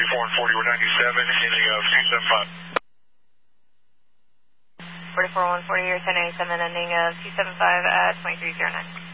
44-140, we're 97, ending of 275. 44-140, you're 1097, ending of 275 at 2309.